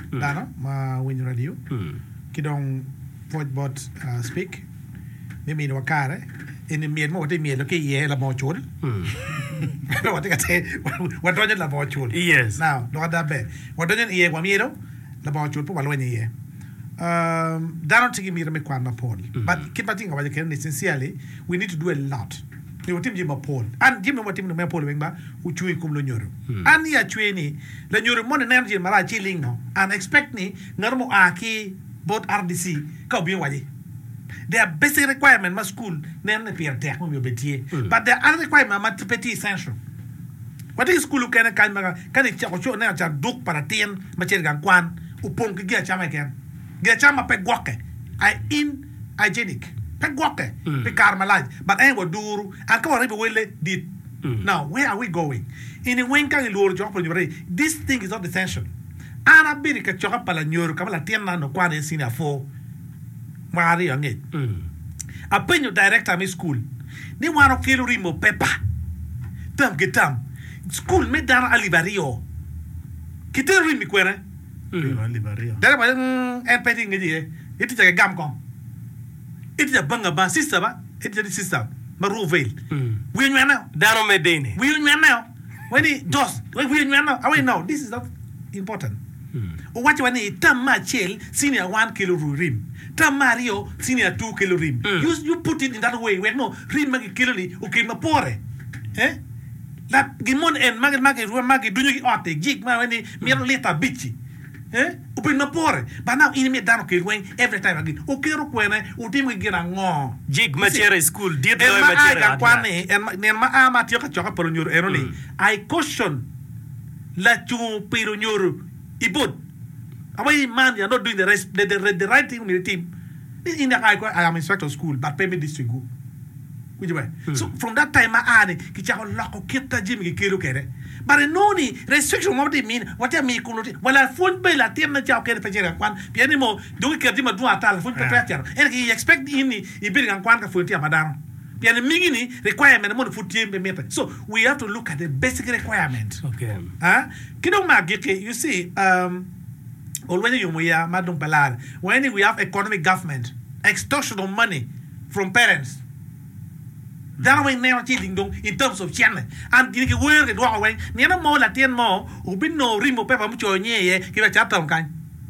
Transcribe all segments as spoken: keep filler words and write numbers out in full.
Dano, ma when radio. Kidong voice uh, speak. Me mean wakare. In the mean what they mean, okay, yeah, la mochul. What I say, what don't you la mochul? Yes. Now, not that bad. What don't you hear, Wamiro? La mochul, put one year. Um, Dano taking me to make one Paul. But keep think about the sincerely, we need to do a lot. You team Jim Paul. And Jim what team the Paul Wingba, who chew cum Lunuru. And ya chewy, the Nuru Mon energy Mara chilling, and expect me, Normo Aki, both R D C, Kobi Wadi. Their basic requirement must school, name the peer tech, but their other requirement must be essential. What is school can can can it show now to duke para ten, Machigan Kwan, Upon get chamakan. Get chama pegwake. I in hygienic. Pegwake. Pekarmalaj. But I will do and come on really did. Now, where are we going? In a winking in Lord Job, this thing is not essential. Ana Birika Chopala Nuru, Kamala Tiana, no Kwan is in a four. Mari on it. A penny director my school. They want to kill Rimo Pepper. Tam get tam. School made down Alivario. Kitel Rimi Quere. Alivario. There was a petting idea. It is a gamcom. It is a bangaba sister. It is a sister. Maru Vale. We now. Dano Medini. We now. When he does, we now. I know this is not important. What you want to Tam Machel, senior one kilo rim. Tam Mario, senior two kilo rim. You, you put it in that way where no rim magi kilo li, okay, ma pore. Eh? La Gimon and Maggie Maggie, Maggie, do you ought to jig my any mere later bitchy? Eh? Open na pore. But now in me down okay going every time again. Okay, Roquene, Utim get a ngong. Jig Machera school, dear Machera. And then my ama tioka choka por your error. I caution let you pay on your ibut. Away man, you're not doing the rest the, the, the right thing with the team. In the I am instructor of school, but pay me this to go. Hmm. So from that time I add kichako lako kita Jimmy Kiru kere. But no ni restriction what they mean, what I mean kuno. Well I phone bill at them chao kere pajera kwan. Pianimo do ke dima do atal phone pajera. And he expect in he building and kwan ka phone tia madam. Piani mingini requirement mo food team be So we have to look at the basic requirement. Okay. Huh? Kidong magike you see um already you muya madung balad. When we have economic government, extortion of money from parents. That way never cheating in terms of channel. And you can wear it away. Never more Latin more who been no rimo pepper much or ye, give a chapter kind.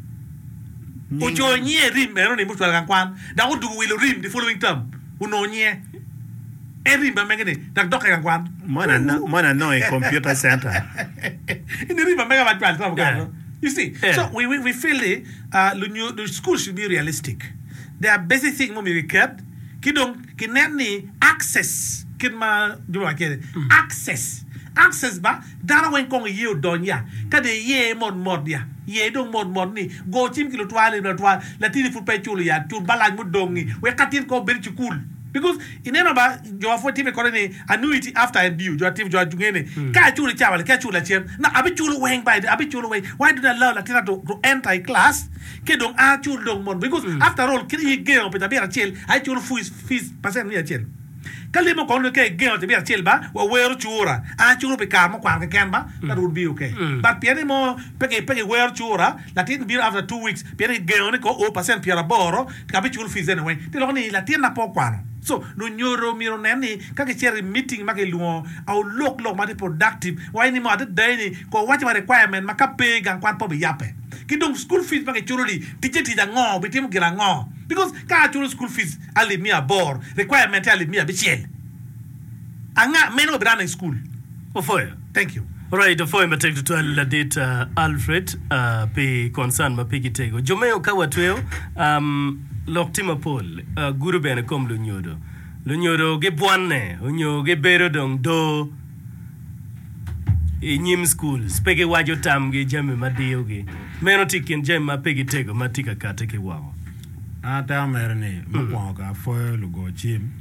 Ucho ye rim, Meroni Mutuan. That would do will rim the following term. Uno ye. Every magazine, that doctor and one. Mona no a computer center. In the river mega. You see, yeah. So we, we, we feel the, uh, the school should be realistic. There are basic things we kept. Kidong kinani access kidma juma kede access access ba dara wen kong ye don ya kade ye mod mod ya ye dong mod mod ni go chim kilo twale na twale la tini fu pe chulu ya tu balaj mu dongi we katin ko ber ci cool because ineno ba jo fo tibe ko ni annuity after and due jo tiv jo jungene ka chulu chawale ka chulu chen na abi chulu wen by abi chulu wen why do they allow la tina to, to enter class ke dong a chulu dong mon because mm. after all kiri ge on peta bera chel ai chulu fees fees percent ni chel kalimo ko no ke ge on bera chel ba wa weru chura a chulu pe kar mo kwar ke ken ba that would be okay mm. but piani mo peke peke weru chura la tin bir after two weeks piani ge on ko o percent piara boro ka bi chulu fees anyway ti lo ni la tin na po kwano. So, no nyoro miro nani kake chere meeting make luo au look look mati productive why ni mo ate dai ko what my requirement maka pay gan kwan po be yape kidong school fees make churuli teacher ti ngo bitim gira ngo because ka churu school fees ali mi abor requirement ali mi abichel anga meno brand school ofoya. Thank you. Right, ofoya matek to tell data Alfred uh pe concern ma pigitego jomeo kawa tweo um Loktima Paul, uh, guru bene kom lu nyodo. Lu nyodo ge bwane, unyo ge bero dong do e nyim school, speke wajo tam ge jame madio ge. Meno tikin jame ma pegi tego matika kate ke wao. Ata merne, mkwanga foyo lugo chim.